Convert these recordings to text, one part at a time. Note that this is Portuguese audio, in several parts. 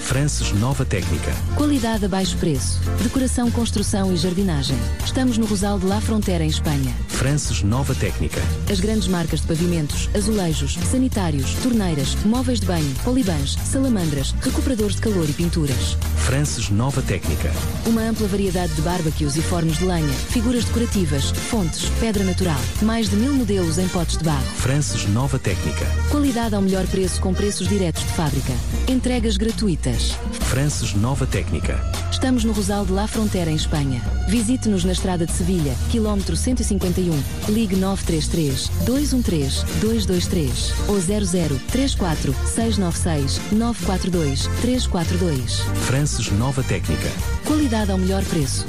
Frances Nova Técnica. Qualidade a baixo preço. Decoração, construção e jardinagem. Estamos no Rosal de La Frontera, em Espanha. Frances Nova Técnica. As grandes marcas de pavimentos, azulejos, sanitários, torneiras, móveis de banho, polibãs, salamandras, recuperadores de calor e pinturas. Frances Nova Técnica. Uma ampla variedade de barbecues e fornos de lenha, figuras decorativas, fontes, pedra natural. Mais de 1000 modelos em potes de barro. Frances Nova Técnica. Qualidade ao melhor preço com preços diretos de fábrica. Entregas gratuitas. Frances Nova Técnica. Estamos no Rosal de La Frontera, em Espanha. Visite-nos na Estrada de Sevilha, quilómetro 151. Ligue 933 213 223 ou 00 34 696 942 342. Frances Nova Técnica. Qualidade ao melhor preço.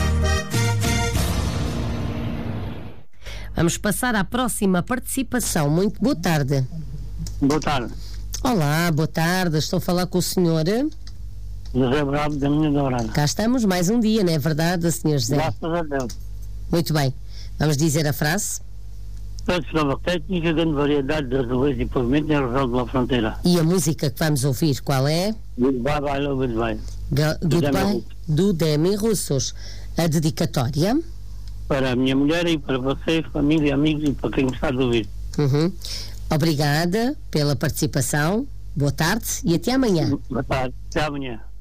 Vamos passar à próxima participação. Muito boa tarde. Boa tarde. Olá, boa tarde. Estou a falar com o senhor José Bravo, da minha Dourada. Cá estamos, mais um dia, não é verdade, senhor José? Graças a Deus. Muito bem. Vamos dizer a frase? Frances Nova Técnica, grande variedade de azulejos e pavimentos em Rosal de La Frontera. E a música que vamos ouvir, qual é? Goodbye, I love Goodbye. Goodbye, do Demi Russos. A dedicatória? Para a minha mulher e para vocês, família, amigos e para quem gostar de ouvir. Obrigada pela participação. Boa tarde e até amanhã. Boa tarde. Até amanhã.